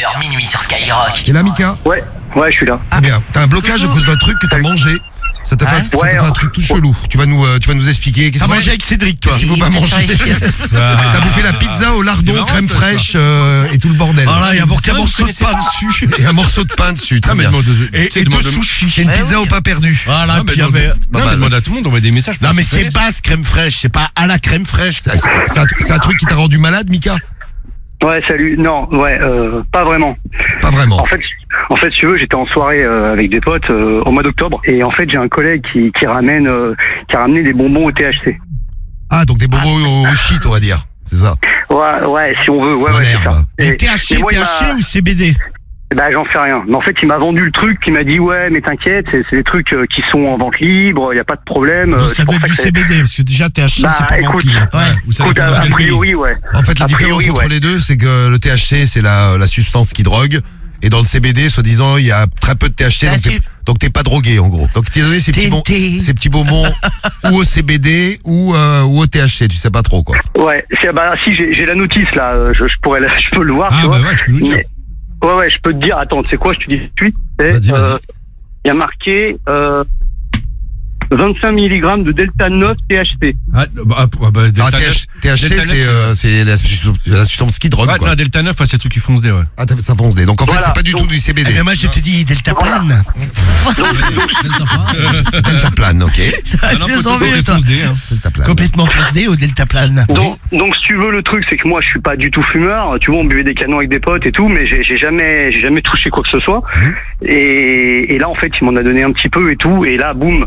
20h minuit sur Skyrock. Et là, Mika? Ouais, je suis là. Très bien. T'as un blocage à cause d'un truc que t'as mangé. Ça t'a fait un truc tout chelou. Tu vas nous expliquer. T'as mangé avec Cédric, toi. Qu'est-ce qu'il faut pas manger? T'as bouffé la pizza au lardon, crème fraîche et tout le bordel. Voilà, il y a un morceau de pain dessus. Et un morceau de pain dessus. Très bien. Et deux sushis. Et une pizza au pain perdu. Voilà, puis il y avait... Non, demande à tout le monde, on va des messages. Non, mais c'est basse crème fraîche, c'est pas à la crème fraîche. C'est un truc qui t'a rendu malade, Mika? Ouais, salut. Non, pas vraiment. Pas vraiment. En fait, si tu veux, j'étais en soirée avec des potes au mois d'octobre et en fait, j'ai un collègue qui a ramené des bonbons au THC. Ah, donc des bonbons au shit, on va dire. C'est ça. Ouais, si on veut. Ouais, c'est ça. Et THC ou CBD? Bah, j'en sais rien. Mais en fait, il m'a vendu le truc, il m'a dit ouais, mais t'inquiète, c'est des trucs qui sont en vente libre, y a pas de problème. Donc ça doit être du CBD, parce que déjà THC c'est pas vente libre. Écoute, a priori, ouais. En fait, la différence entre les deux, c'est que le THC, c'est la substance qui drogue, et dans le CBD, soi-disant, il y a très peu de THC, donc t'es pas drogué, en gros. Donc t'es donné ces petits bonbons ou au CBD ou au THC, tu sais pas trop, quoi. Ouais, si j'ai la notice là, je peux le voir. Ah tu bah vois. ouais, tu peux nous dire. Ouais, je peux te dire, attends, tu sais quoi, je te dis tout de suite. Vas-y. Il y a marqué 25 mg de Delta 9 THC. THC, c'est la substance qui drogue, quoi. Non, Delta 9, c'est le truc qui fonce des, ouais. Ah, ça fonce des. Donc en fait, c'est pas du tout du CBD. Mais moi, je te dis Delta Plane. Delta Plane, ok. Ça a mieux envie, toi. Delta Plane. Complètement fonce au Delta Plane. Donc, si tu veux, le truc, c'est que moi, je suis pas du tout fumeur. Tu vois, on buvait des canons avec des potes et tout, mais j'ai jamais touché quoi que ce soit. Et là, en fait, il m'en a donné un petit peu et tout. Et là, boum.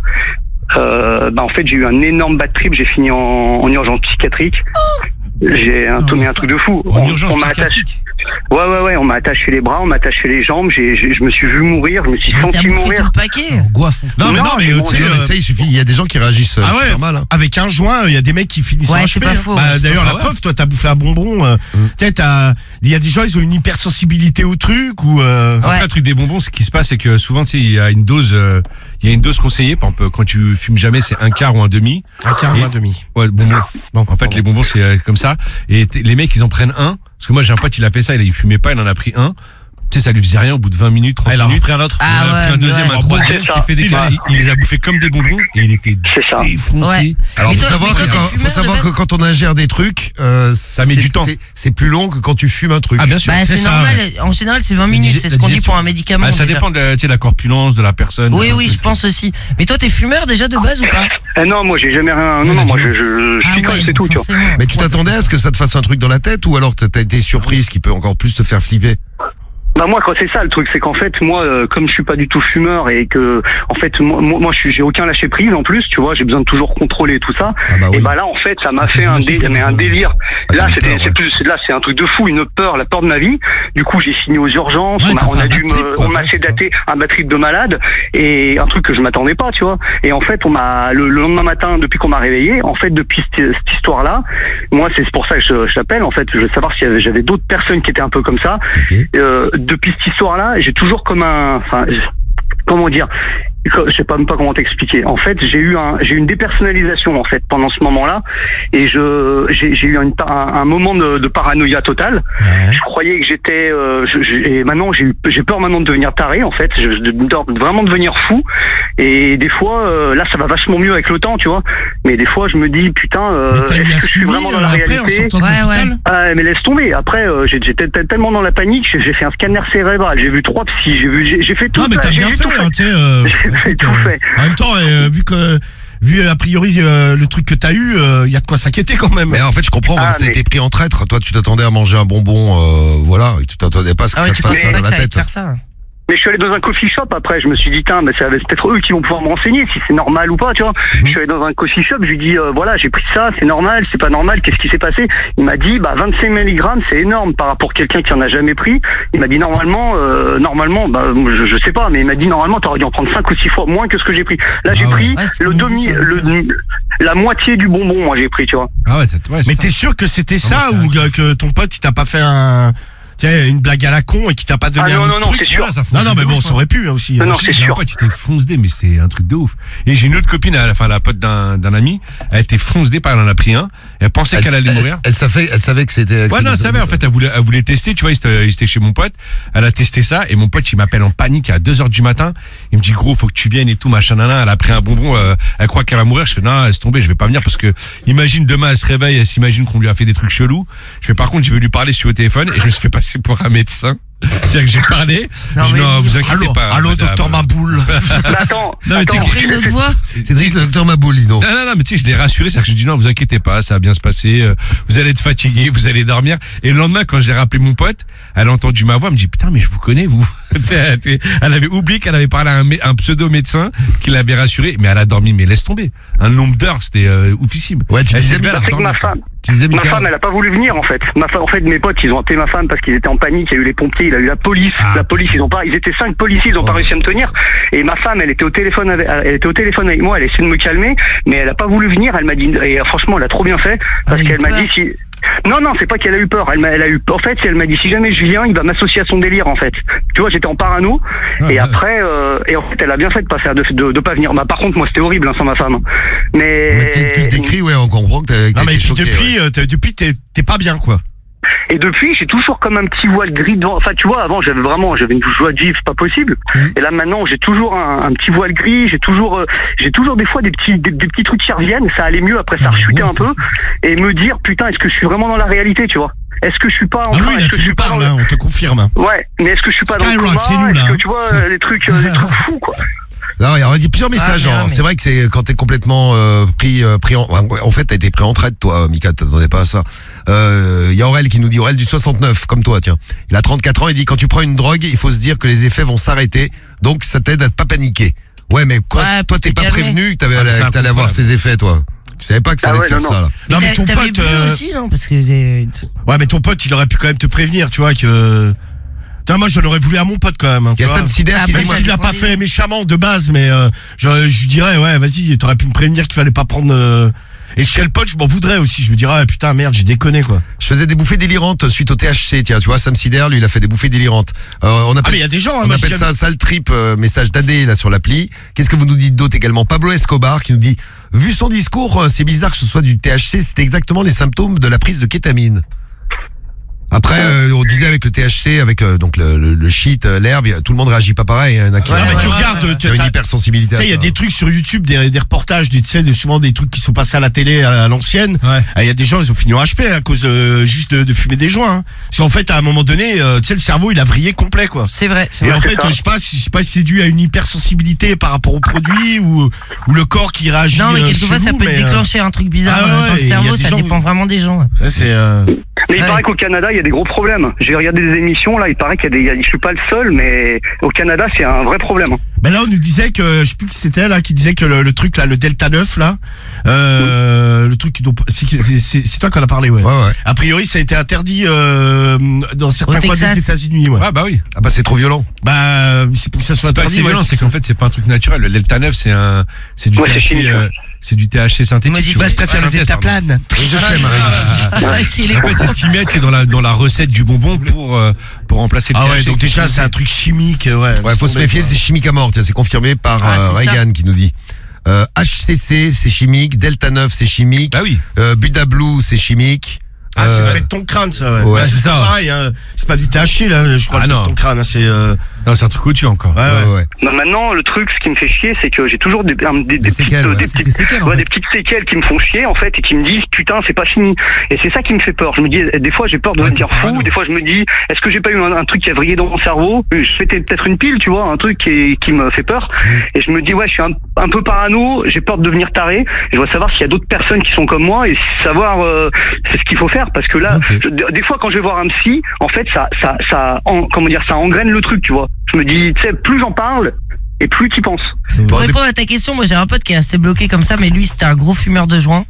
En fait, j'ai eu un énorme bad trip. J'ai fini en urgence psychiatrique. J'ai un truc de fou. En urgence psychiatrique. Ouais, on m'a attaché les bras, on m'a attaché les jambes, je me suis vu mourir, je me suis senti mourir. Tout le paquet. Non, mais tu sais, ça il suffit, il y a des gens qui réagissent super mal. Hein. Avec un joint, il y a des mecs qui finissent en HP. C'est pas faux. D'ailleurs, la preuve, toi, t'as bouffé un bonbon. Il y a des gens, ils ont une hypersensibilité au truc ou. Après, le truc des bonbons, ce qui se passe, c'est que souvent, tu sais, il y a une dose conseillée. Par exemple, quand tu fumes jamais, c'est un quart ou un demi. Un quart ou un demi. Ouais, bonbons. En fait, les bonbons, c'est comme ça. Et les mecs, ils en prennent un. Parce que moi, j'ai un pote, il a fait ça, il fumait pas, il en a pris un. Tu sais, ça lui faisait rien au bout de 20 minutes, 30 minutes. Il a repris un autre. Il a pris un deuxième, un troisième. Il les a bouffés comme des bonbons et il était défoncé. Ouais. Alors, faut savoir que quand on ingère des trucs, ça met du temps. C'est plus long que quand tu fumes un truc. Ah, bien sûr. Bah, c'est normal. En général, c'est 20 minutes. C'est ce qu'on dit pour un médicament. Ça dépend de la corpulence de la personne. Oui, je pense aussi. Mais toi, t'es fumeur déjà de base ou pas? Non, moi, j'ai jamais rien. Non, moi, je picole, c'est tout, tu vois. Mais tu t'attendais à ce que ça te fasse un truc dans la tête ou alors t'as été surprise qui peut encore plus te faire flipper? Bah moi quand c'est ça le truc, c'est qu'en fait moi comme je suis pas du tout fumeur et que en fait moi j'ai aucun lâcher prise en plus, tu vois, j'ai besoin de toujours contrôler tout ça. Et bah là en fait ça m'a fait un délire. Là c'est un truc de fou, une peur, la peur de ma vie. Du coup j'ai fini aux urgences, on m'a sédaté un bad trip de malade et un truc que je m'attendais pas, tu vois. Et en fait le lendemain matin depuis qu'on m'a réveillé, en fait depuis cette histoire là, moi c'est pour ça que je t'appelle en fait, je veux savoir si j'avais d'autres personnes qui étaient un peu comme ça. Depuis cette histoire-là, j'ai toujours comme comment dire, je sais même pas comment t'expliquer. En fait, j'ai eu une dépersonnalisation en fait pendant ce moment-là, et j'ai eu un moment de paranoïa totale. Ouais. Je croyais que j'étais, et maintenant j'ai peur maintenant de devenir taré en fait, vraiment devenir fou. Et des fois, là, ça va vachement mieux avec le temps, tu vois. Mais des fois, je me dis putain, est-ce que je suis vraiment dans la réalité? Mais laisse tomber. Après, j'étais tellement dans la panique, j'ai fait un scanner cérébral, j'ai vu 3 psys, j'ai fait tout. Non, mais t'as bien fait, tu sais. J'ai tout fait. En même temps, vu a priori le truc que t'as eu, il y a de quoi s'inquiéter quand même. Mais en fait, je comprends, même si t'étais pris en traître, toi tu t'attendais à manger un bonbon, voilà, et tu t'attendais pas à ce que ça te fasse ça dans la tête. Mais je suis allé dans un coffee shop après, je me suis dit, c'est peut-être eux qui vont pouvoir me renseigner si c'est normal ou pas, tu vois. Je suis allé dans un coffee shop, je lui dis, voilà, j'ai pris ça, c'est normal, c'est pas normal, qu'est-ce qui s'est passé? Il m'a dit, 25 mg, c'est énorme par rapport à quelqu'un qui en a jamais pris. Il m'a dit, normalement, je sais pas, mais il m'a dit, normalement, t'aurais dû en prendre 5 ou 6 fois moins que ce que j'ai pris. Là, j'ai pris la moitié du bonbon, moi, j'ai pris, tu vois. Mais t'es sûr que c'était ça ou que ton pote, il t'a pas fait un... Tiens, une blague à la con et qui t'a pas donné un autre truc. C'est sûr. Non, mais bon, ça aurait pu aussi. Non, c'est sûr. Mon pote, il était foncedé, mais c'est un truc de ouf. Et j'ai une autre copine, la pote d'un ami, elle était foncedée, elle en a pris un. Elle pensait qu'elle allait mourir. Elle savait que c'était. Ouais, non, elle savait. En fait, elle voulait tester. Tu vois, il était chez mon pote. Elle a testé ça et mon pote, il m'appelle en panique à 2h du matin. Il me dit, gros, faut que tu viennes et tout, machin, nana. Elle a pris un bonbon. Elle croit qu'elle va mourir. Je fais, non, laisse tomber, je vais pas venir parce que imagine demain, elle se réveille, elle s'imagine qu'on lui a fait des trucs chelous. Je fais, par contre, je veux lui parler sur le téléphone et je me suis fait passer pour un médecin. C'est-à-dire que j'ai parlé. Non, vous inquiétez pas. Allô, docteur Maboul. Attends. Non, mais une autre voix. Cédric, le docteur Maboul, dis donc. Non, mais tu sais, je l'ai rassuré. C'est-à-dire que je dis, non, vous inquiétez pas, ça va bien se passer. Vous allez être fatigué, vous allez dormir. Et le lendemain, quand j'ai rappelé mon pote, elle a entendu ma voix, elle me dit, putain, mais je vous connais, vous. Elle avait oublié qu'elle avait parlé à un pseudo-médecin qui l'avait rassuré. Mais elle a dormi, mais laisse tomber. Un nombre d'heures, c'était oufissime. Ouais, tu disais, ma femme, elle a pas voulu venir, en fait. En fait, mes potes, ils ont appelé ma femme parce qu'ils étaient en panique. Il y a eu les pompiers, il y a eu la police. La police, ils étaient 5 policiers, ils ont pas réussi à me tenir. Et ma femme, elle était au téléphone avec moi, elle essayait de me calmer, mais elle a pas voulu venir. Elle m'a dit, et franchement, elle a trop bien fait, parce qu'elle m'a dit non, c'est pas qu'elle a eu peur. Elle a eu, en fait, elle m'a dit, si jamais je viens, il va m'associer à son délire, en fait. Tu vois, j'étais en parano, et après, et en fait, elle a bien fait de passer, de pas venir. Bah, par contre, moi, c'était horrible, sans ma femme. Mais tu décris, ouais, on comprend que t'as. Non, mais depuis, t'es pas bien, quoi. Et depuis, j'ai toujours comme un petit voile gris devant. Enfin, tu vois, avant, j'avais une joie de vivre, pas possible. Et là, maintenant, j'ai toujours un petit voile gris. J'ai toujours des fois des petits trucs qui reviennent. Ça allait mieux après, ça a rechuté un peu. Et me dire, putain, est-ce que je suis vraiment dans la réalité, tu vois? Est-ce que je suis pas en train, est-ce que je suis pas là, on te confirme. Ouais, mais est-ce que je suis pas dans le coma? C'est nous, là. Est-ce que tu vois, les trucs fous, quoi? Non, il y a plusieurs messages. C'est vrai que c'est quand t'es complètement pris en fait, t'as été pris en traite, toi, Mika, t'attendais pas à ça. Il y a Aurel qui nous dit, Aurel du 69, comme toi, tiens. Il a 34 ans, il dit, quand tu prends une drogue, il faut se dire que les effets vont s'arrêter, donc ça t'aide à ne pas paniquer. Ouais, mais quoi, toi, t'es pas prévenu que t'allais avoir ces effets, toi. Tu savais pas que ça allait te faire ça, là. Non, mais ton pote aussi, non, parce que ouais, mais ton pote, il aurait pu quand même te prévenir, tu vois, que moi je l'aurais voulu à mon pote quand même. Il y a Sam Sider qui dit, s'il l'a pas fait méchamment de base, mais je dirais, ouais, vas-y, t'aurais pu me prévenir qu'il fallait pas prendre. Et chez le pote, je m'en voudrais aussi. Je me dirais, putain, merde, j'ai déconné, quoi. Je faisais des bouffées délirantes suite au THC. Tiens, tu vois, Sam Sider, lui, il a fait des bouffées délirantes. Mais il y a des gens, on appelle ça un sale trip, message d'Adé, là, sur l'appli. Qu'est-ce que vous nous dites d'autre également? Pablo Escobar qui nous dit, vu son discours, c'est bizarre que ce soit du THC, c'est exactement les symptômes de la prise de kétamine. Après, on disait avec le THC, avec donc le shit, l'herbe, tout le monde réagit pas pareil. Hein, mais tu regardes, tu as une hypersensibilité. Tu sais, il y a des trucs sur YouTube, des reportages, tu sais, souvent des trucs qui sont passés à la télé à l'ancienne. Il y a des gens, ils ont fini en HP à cause juste de fumer des joints. Hein. Parce qu'en fait, à un moment donné, tu sais, le cerveau, il a vrillé complet, quoi. C'est vrai. Et en fait, je sais pas si c'est dû à une hypersensibilité par rapport au produit ou le corps qui réagit. Non, mais quelquefois, ça peut déclencher un truc bizarre dans le cerveau. Ça dépend vraiment des gens. Ça, c'est. Mais il paraît qu'au Canada, il y a des gros problèmes. J'ai regardé des émissions, là, il paraît je suis pas le seul, mais au Canada, c'est un vrai problème. Ben là, on nous disait que, je sais plus qui c'était, là, qui disait que le truc, là, le Delta 9, là, le truc, c'est toi qui en as parlé, ouais. A priori, ça a été interdit, dans certains coins des États-Unis, ouais. Ah, bah oui. Ah, bah, c'est trop violent. Bah, c'est pour que ça soit interdit. C'est violent, c'est qu'en fait, c'est pas un truc naturel. Le Delta 9, c'est du THC, c'est du THC synthétique. Je préfère le Delta plane. En fait, c'est ce qu'ils mettent dans la recette du bonbon pour remplacer le THC. Ah ouais, donc déjà, c'est un truc chimique, ouais. Ouais, faut se méfier, c'est chimique à mort. Tiens, c'est confirmé par Reagan qui nous dit. HCC, c'est chimique. Delta 9, c'est chimique. Ah oui. Buda Blue, c'est chimique. Ah, c'est peut-être ton crâne, ça, ouais. C'est ça. Pareil, hein. C'est pas du THC, là, je crois, ton crâne, hein, c'est. Non, c'est un truc au-dessus encore. Ouais. Non, maintenant, le truc, ce qui me fait chier, c'est que j'ai toujours des petites séquelles qui me font chier, en fait, et qui me disent, putain, c'est pas fini. Et c'est ça qui me fait peur. Je me dis, des fois, j'ai peur de devenir fou. Des fois, je me dis, est-ce que j'ai pas eu un truc qui a vrillé dans mon cerveau? C'était peut-être une pile, tu vois, un truc qui me fait peur. Et je me dis, ouais, je suis un peu parano, j'ai peur de devenir taré. Je dois savoir s'il y a d'autres personnes qui sont comme moi et savoir, c'est ce qu'il faut faire. Parce que là, des fois, quand je vais voir un psy, en fait, ça engraine le truc, tu vois. Je me dis, tu sais, plus j'en parle, et plus tu penses. Pour répondre à ta question, moi j'ai un pote qui est resté bloqué comme ça, mais lui c'était un gros fumeur de joint.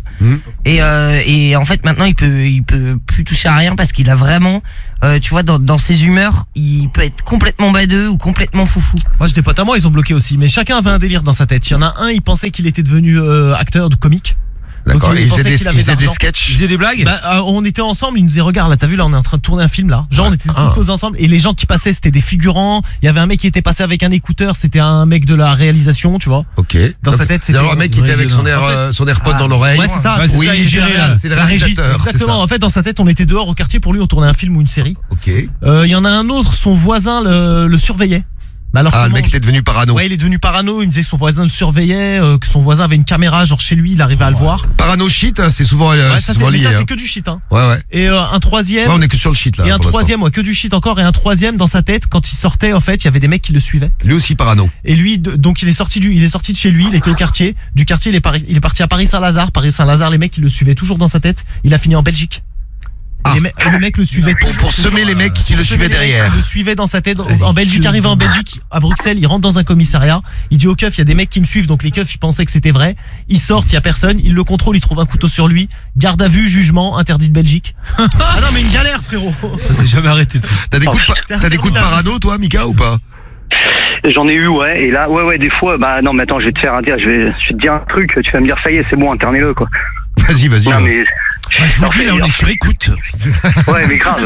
Et en fait maintenant il peut plus toucher à rien parce qu'il a vraiment, tu vois, dans ses humeurs, il peut être complètement badeux ou complètement foufou. Moi j'ai des potes à moi, ils ont bloqué aussi, mais chacun avait un délire dans sa tête. Il y en a un, il pensait qu'il était devenu acteur de comique. D'accord. Et il faisait des sketchs. Il faisait des blagues. On était ensemble, il nous disait regarde là, t'as vu là, on est en train de tourner un film là. Genre on était tous posés ensemble et les gens qui passaient c'était des figurants. Il y avait un mec qui était passé avec un écouteur, c'était un mec de la réalisation, tu vois. Ok. Dans sa tête, c'était un mec qui était avec son AirPod dans l'oreille. Ouais, c'est ça. Oui, c'est le réalisateur. Exactement. En fait, dans sa tête, on était dehors au quartier pour lui, on tournait un film ou une série. Ok. Il y en a un autre, son voisin le surveillait. Alors, le mec était devenu parano. Ouais, il est devenu parano. Il me disait que son voisin le surveillait, que son voisin avait une caméra, genre chez lui, il arrivait à le voir. Parano shit, c'est souvent, souvent lié. Ça, c'est que du shit, hein. Ouais. Et un troisième. Ouais, on est que sur le shit là. Et un troisième, que du shit encore. Et un troisième, dans sa tête, quand il sortait, en fait, il y avait des mecs qui le suivaient. Lui aussi parano. Et lui, donc il est sorti de chez lui, il était au quartier. Du quartier, il est parti à Paris-Saint-Lazare. Paris-Saint-Lazare, les mecs, ils le suivaient toujours dans sa tête. Il a fini en Belgique. Les mecs le suivaient pour semer les mecs qui le suivaient derrière. Il le suivait dans sa tête en Belgique, arrivé en Belgique, à Bruxelles, il rentre dans un commissariat, il dit au keuf, il y a des mecs qui me suivent, donc les keufs ils pensaient que c'était vrai, ils sortent, il y a personne, ils le contrôlent, ils trouvent un couteau sur lui, garde à vue, jugement, interdit de Belgique. Ah non mais une galère frérot. Ça s'est jamais arrêté. T'as des coups de parano toi Mika ou pas? J'en ai eu, ouais, et là, ouais, des fois, non, mais attends, je vais te dire un truc, tu vas me dire, ça y est, c'est bon, internez-le, quoi. Vas-y. Non, mais. Je vous dis, là, on est sur écoute. Ouais, mais grave.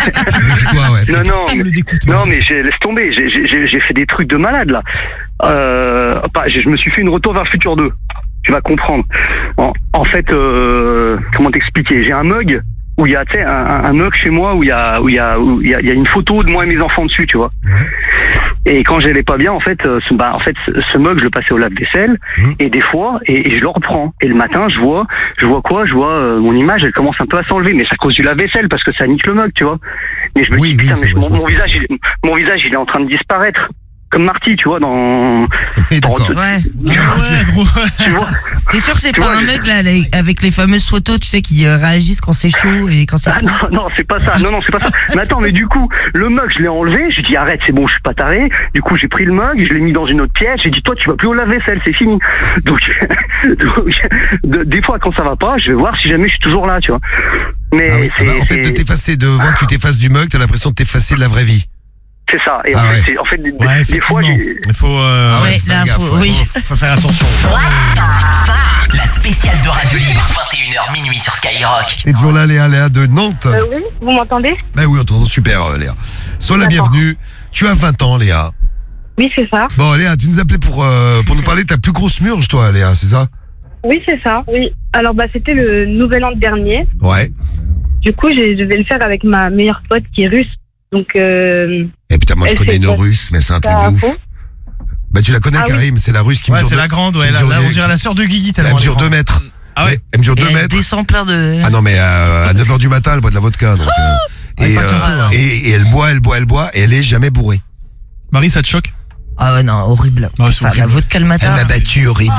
Non, mais laisse tomber, j'ai fait des trucs de malade, là. Je me suis fait une Retour vers le futur 2. Tu vas comprendre. En fait, comment t'expliquer? J'ai un mug où il y a, tu sais, un mug chez moi où il y a une photo de moi et mes enfants dessus, tu vois. Et quand j'allais pas bien, en fait, ce mug, je le passais au lave-vaisselle, et des fois, et je le reprends. Et le matin, je vois quoi? Je vois mon image, elle commence un peu à s'enlever, mais c'est à cause du lave-vaisselle, parce que ça nique le mug, tu vois. Mais je me dis, putain, mais mon visage, il est en train de disparaître. Comme Marty, tu vois, dans... D'accord. Ouais. Gros. Tu vois. T'es sûr que c'est pas un mug là avec les fameuses photos, tu sais, qui réagissent quand c'est chaud et quand c'est froid? Non, c'est pas ça. Non, c'est pas ça. Mais attends, mais du coup, le mug, je l'ai enlevé. J'ai dit arrête, c'est bon, je suis pas taré. Du coup, j'ai pris le mug, je l'ai mis dans une autre pièce. J'ai dit toi, tu vas plus au lave-vaisselle, c'est fini. Donc, des fois, quand ça va pas, je vais voir si jamais je suis toujours là, tu vois. Mais en fait, de voir que tu t'effaces du mug, t'as l'impression de t'effacer de la vraie vie. C'est ça. Et en fait, des fois, il faut, faut faire attention. La spéciale de Radio Libre, 21h minuit sur Skyrock. T'es toujours là, Léa de Nantes. Oui, vous m'entendez? Oui, on t'entend super, Léa. Sois la bienvenue. Tu as 20 ans, Léa. Oui, c'est ça. Bon, Léa, tu nous appelais pour nous parler de ta plus grosse murge, toi, Léa, c'est ça? Oui, c'est ça. Oui. Alors, c'était le nouvel an dernier. Ouais. Du coup, je devais le faire avec ma meilleure pote qui est russe. Donc, et putain, moi je connais une russe, mais c'est un truc de ouf. Bah tu la connais, Karim, c'est la russe qui mesure. Ouais, c'est la grande, ouais. Là, on dirait la sœur de Guigui. Elle mesure 2 mètres. Ah ouais. Elle mesure 2 mètres. Elle descend plein de. Ah non, mais à 9h du matin, elle boit de la vodka. Donc, et elle boit, et elle est jamais bourrée. Marie, ça te choque? Ah ouais, non, horrible. La vodka le matin. Elle m'a battu, horrible.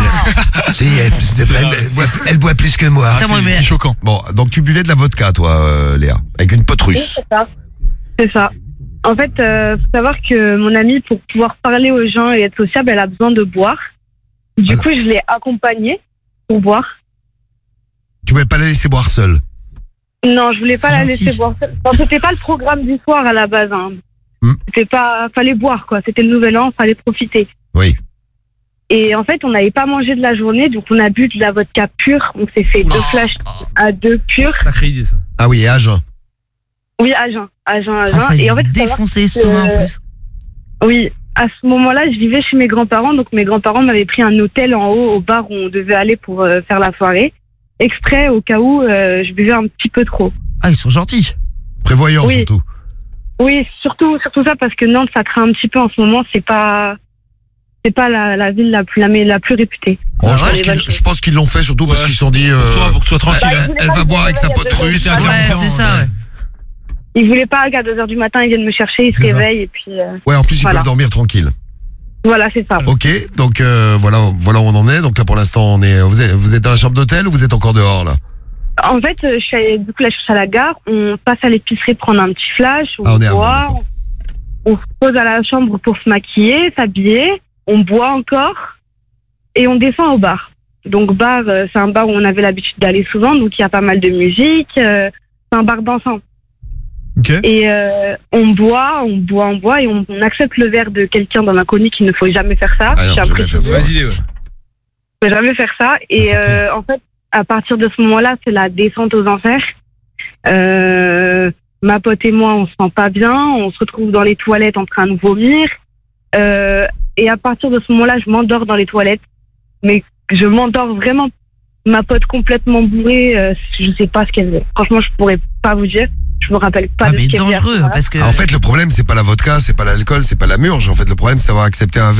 Elle boit plus que moi. C'est choquant. Bon, donc tu buvais de la vodka, toi, Léa, avec une pote russe. Oui, c'est ça. En fait, faut savoir que mon amie, pour pouvoir parler aux gens et être sociable, elle a besoin de boire. Du coup, je l'ai accompagnée pour boire. Tu voulais pas la laisser boire seule? Non, je voulais pas la laisser boire seule. Non, c'était pas le programme du soir à la base. Hein. C'était pas, fallait boire quoi. C'était le nouvel an, fallait profiter. Oui. Et en fait, on n'avait pas mangé de la journée, donc on a bu de la vodka pure. On s'est fait 2 flashs à 2 pures. Sacrée idée ça. Ah oui, et à jeun. Oui, à jeun. Ça et en fait, défoncer l'estomac en plus. Oui, à ce moment-là, je vivais chez mes grands-parents, donc mes grands-parents m'avaient pris un hôtel en haut, au bar où on devait aller pour faire la soirée, exprès au cas où je buvais un petit peu trop. Ah, ils sont gentils. Prévoyants surtout. Oui, surtout ça parce que Nantes, ça craint un petit peu en ce moment. C'est pas la ville la plus réputée. Bon, je pense qu'ils l'ont fait surtout parce qu'ils se sont dit. Pour que tu sois tranquille. Elle va boire avec sa pote russe. Ouais, c'est ça. Ouais. Ils voulaient pas qu'à 2h du matin, ils viennent me chercher, ils se réveillent et puis. Ouais, en plus ils peuvent dormir tranquille. Voilà, c'est ça. Ok, donc voilà où on en est. Donc là pour l'instant, vous êtes dans la chambre d'hôtel ou vous êtes encore dehors là? En fait, je suis à la gare, on passe à l'épicerie prendre un petit flash, on boit, on se pose à la chambre pour se maquiller, s'habiller, on boit encore et on descend au bar. Donc bar, c'est un bar où on avait l'habitude d'aller souvent, donc il y a pas mal de musique, c'est un bar dansant. Okay. Et on boit et on accepte le verre de quelqu'un d'un inconnu qu'il ne faut jamais faire ça. Ah non, jamais faire ça. Faut jamais faire ça. Et en fait, à partir de ce moment-là, c'est la descente aux enfers. Ma pote et moi, on se sent pas bien. On se retrouve dans les toilettes en train de vomir. Et à partir de ce moment-là, je m'endors dans les toilettes. Mais je m'endors vraiment, ma pote complètement bourrée. Je sais pas ce qu'elle faisait. Franchement, je pourrais pas vous dire. Je me rappelle pas de ce qu'elle faisait. C'est dangereux parce que. En fait, le problème, c'est pas la vodka, c'est pas l'alcool, c'est pas la murge. En fait, le problème, c'est d'avoir accepté un verre.